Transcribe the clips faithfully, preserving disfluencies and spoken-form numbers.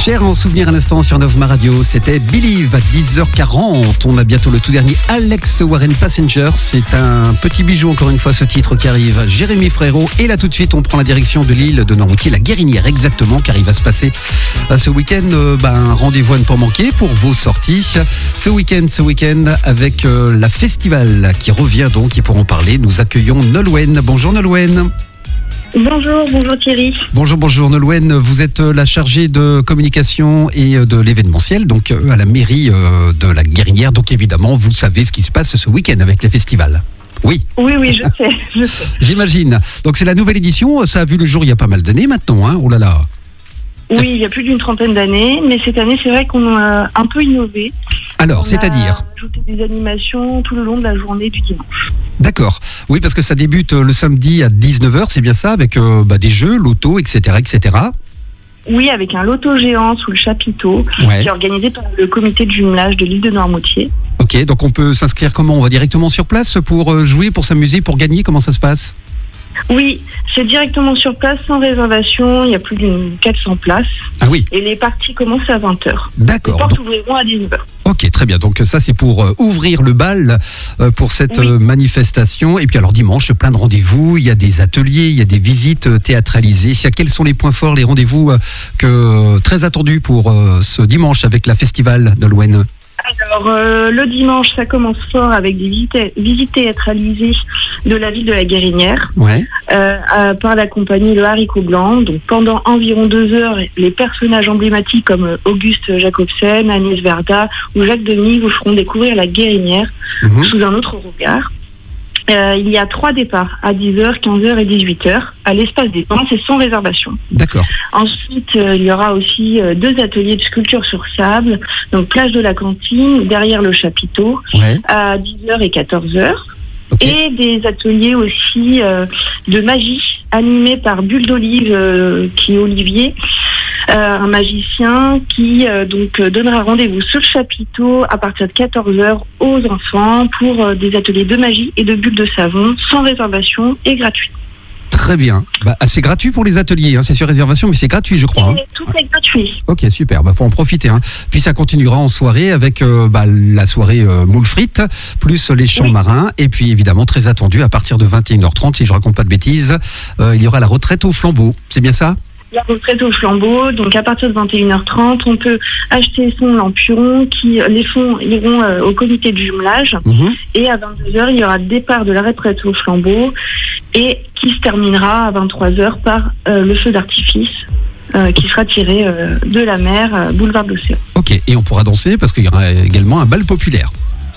Cher en souvenir un instant sur Novma Radio, c'était Believe à dix heures quarante. On a bientôt le tout dernier Alex Warren Passenger. C'est un petit bijou encore une fois ce titre qui arrive. Jérémy Frérot. Et là tout de suite on prend la direction de l'île de Noirmoutier, la Guérinière exactement, car il va se passer ce week-end euh, ben, un rendez-vous à ne pas manquer pour vos sorties. Ce week-end, ce week-end avec euh, la Festival qui revient donc et pour en parler nous accueillons Nolwenn. Bonjour Nolwenn. Bonjour, bonjour Thierry. Bonjour, bonjour Nolwenn, vous êtes la chargée de communication et de l'événementiel, donc à la mairie de la Guérinière, donc évidemment vous savez ce qui se passe ce week-end avec les festivals. Oui. Oui, oui, je sais, je sais. J'imagine. Donc c'est la nouvelle édition, ça a vu le jour il y a pas mal d'années maintenant, hein, oh là là. Oui, il y a plus d'une trentaine d'années, mais cette année c'est vrai qu'on a un peu innové. Alors, on c'est-à-dire a ajouté des animations tout le long de la journée du dimanche. D'accord. Oui, parce que ça débute le samedi à dix-neuf heures, c'est bien ça, avec euh, bah, des jeux, loto, et cetera, et cetera. Oui, avec un loto géant sous le chapiteau, Ouais. qui est organisé par le comité de jumelage de l'île de Noirmoutier. Ok, donc on peut s'inscrire comment? On va directement sur place pour euh, jouer, pour s'amuser, pour gagner? Comment ça se passe? Oui, c'est directement sur place, sans réservation, il y a plus d'une quatre cents places. Ah oui, Et les parties commencent à vingt heures. d'accord. Les portes Donc, ouvriront à dix-neuf heures. ok, très bien. Donc ça, c'est pour euh, ouvrir le bal euh, pour cette Oui. euh, manifestation. Et puis alors dimanche, plein de rendez-vous. Il y a des ateliers, il y a des visites euh, théâtralisées. Quels sont les points forts, les rendez-vous euh, que très attendus pour euh, ce dimanche avec la Festival de Nolwenn? Alors, euh, le dimanche, ça commence fort avec des visites, visites théâtralisées de la ville de la Guérinière, Ouais. euh, à- par la compagnie Le Haricot Blanc. Donc, pendant environ deux heures, les personnages emblématiques comme euh, Auguste Jacobsen, Agnès Verda ou Jacques Demy vous feront découvrir la Guérinière Mhm. sous un autre regard. Euh, il y a trois départs, à dix heures, quinze heures et dix-huit heures, à l'espace des Pins et sans réservation. D'accord. Ensuite, euh, il y aura aussi euh, deux ateliers de sculpture sur sable, donc plage de la Cantine, derrière le chapiteau, Ouais. à dix heures et quatorze heures. Ok. Et des ateliers aussi euh, de magie, animés par Bulle d'Olive, euh, qui est Olivier, euh, un magicien qui euh, donc euh, donnera rendez-vous sur le chapiteau à partir de quatorze heures aux enfants pour euh, des ateliers de magie et de bulles de savon, sans réservation et gratuit. Très bien. Bah, c'est gratuit pour les ateliers, hein. C'est sur réservation, mais c'est gratuit, je crois. hein. Et tout est gratuit. Ok, super. Bah, faut en profiter. Hein. Puis ça continuera en soirée avec euh, bah, la soirée euh, moule frites, plus les chants Oui. marins. Et puis évidemment, très attendu, à partir de vingt et une heures trente, si je raconte pas de bêtises, euh, il y aura la retraite au flambeau. C'est bien ça? La retraite au flambeau, donc à partir de vingt et une heures trente, on peut acheter son lampion, qui les fonds iront euh, au comité de jumelage. Mhm. Et à vingt-deux heures, il y aura le départ de la retraite au flambeau et qui se terminera à vingt-trois heures par euh, le feu d'artifice euh, qui sera tiré euh, de la mer, euh, boulevard de l'Océan. Ok, et on pourra danser parce qu'il y aura également un bal populaire.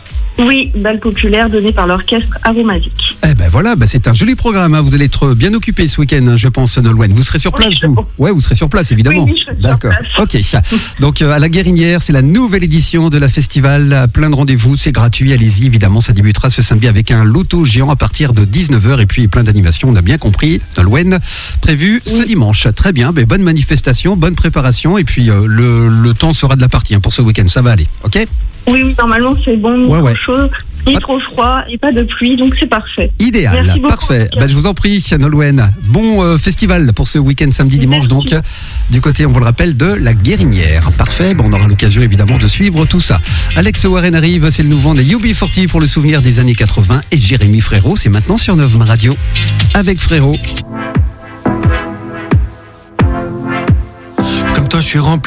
Oui, bal populaire donné par l'orchestre Aromatique. Eh ben voilà, bah c'est un joli programme. Hein. Vous allez être bien occupé ce week-end, hein, je pense, Nolwenn. Vous serez sur Oui, place, je vous? pense. Ouais, vous serez sur place, évidemment. Oui, oui, je serai sur D'accord. Ok. Donc euh, à la Guérinière, c'est la nouvelle édition de la Festival. Plein de rendez-vous, c'est gratuit. Allez-y, évidemment, ça débutera ce samedi avec un loto géant à partir de dix-neuf heures et puis plein d'animations. On a bien compris, Nolwenn, prévu ce Oui. dimanche. Très bien. Ben, bonne manifestation, bonne préparation et puis euh, le, le temps sera de la partie hein, pour ce week-end. Ça va aller. Ok. Oui, oui, normalement c'est bon, ni Ouais, trop ouais. chaud, ni trop froid et pas de pluie, donc c'est parfait. Idéal, Merci beaucoup, parfait. en tout cas. Ben, je vous en prie, Nolwenn. Bon euh, festival pour ce week-end samedi, dimanche, Merci. donc du côté, on vous le rappelle, de la Guérinière. Parfait, bon, on aura l'occasion évidemment de suivre tout ça. Alex Warren arrive, c'est le nouveau de U B quarante pour le souvenir des années quatre-vingts et Jérémy Frérot, c'est maintenant sur Novma Radio avec Frérot. Comme toi, je suis rempli.